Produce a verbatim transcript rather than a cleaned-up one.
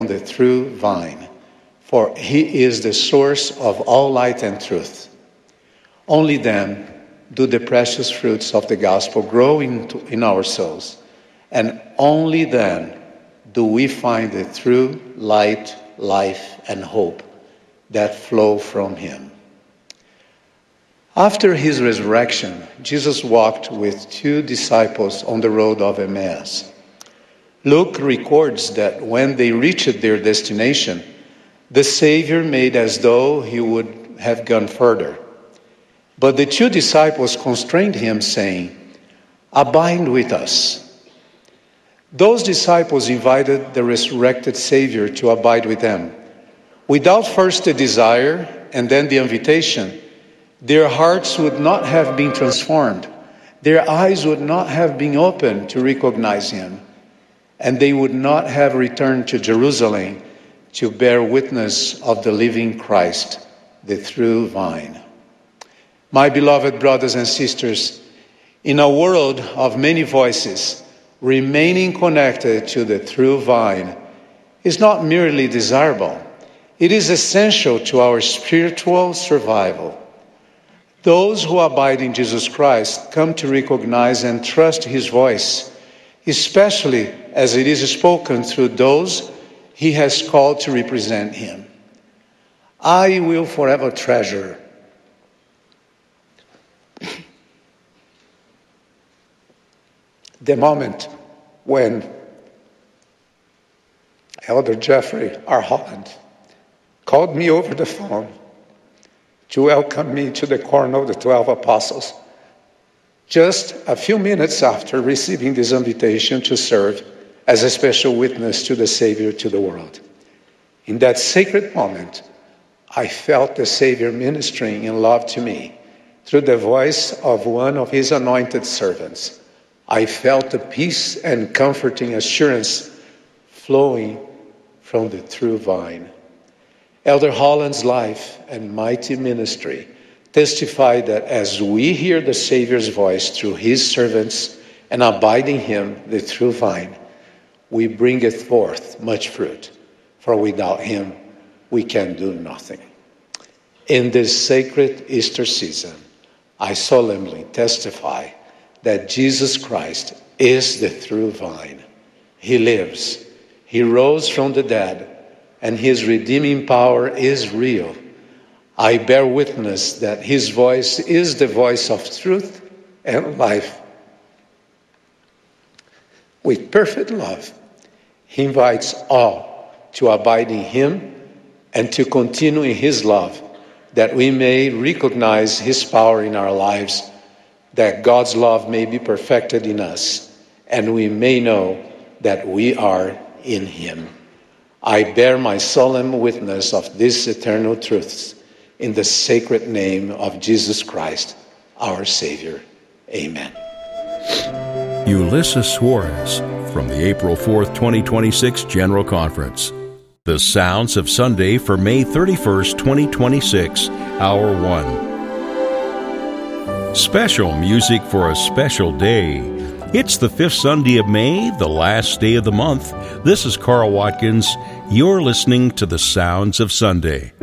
the true vine, for he is the source of all light and truth. Only then do the precious fruits of the gospel grow into, in our souls, and only then do we find the true light, life, and hope that flow from him. After his resurrection, Jesus walked with two disciples on the road of Emmaus. Luke records that when they reached their destination, the Savior made as though he would have gone further. But the two disciples constrained him, saying, "Abide with us." Those disciples invited the resurrected Savior to abide with them. Without first the desire and then the invitation, their hearts would not have been transformed. Their eyes would not have been opened to recognize him. And they would not have returned to Jerusalem to bear witness of the living Christ, the true vine. My beloved brothers and sisters, in a world of many voices, remaining connected to the true vine is not merely desirable, it is essential to our spiritual survival. Those who abide in Jesus Christ come to recognize and trust his voice, especially as it is spoken through those he has called to represent him. I will forever treasure the moment when Elder Jeffrey R. Holland called me over the phone to welcome me to the corner of the twelve apostles, just a few minutes after receiving this invitation to serve as a special witness to the Savior to the world. In that sacred moment, I felt the Savior ministering in love to me through the voice of one of his anointed servants. I felt the peace and comforting assurance flowing from the true vine. Elder Holland's life and mighty ministry testify that as we hear the Savior's voice through his servants and abide in him, the true vine, we bringeth forth much fruit, for without him we can do nothing. In this sacred Easter season, I solemnly testify that Jesus Christ is the true vine. He lives, he rose from the dead, and his redeeming power is real. I bear witness that his voice is the voice of truth and life. With perfect love, he invites all to abide in him and to continue in his love, that we may recognize his power in our lives, that God's love may be perfected in us, and we may know that we are in him. I bear my solemn witness of these eternal truths in the sacred name of Jesus Christ, our Savior. Amen. Ulysses Suarez from the April fourth, twenty twenty-six General Conference. The Sounds of Sunday for May thirty-first, twenty twenty-six, Hour one. Special music for a special day. It's the fifth Sunday of May, the last day of the month. This is Carl Watkins. You're listening to the Sounds of Sunday.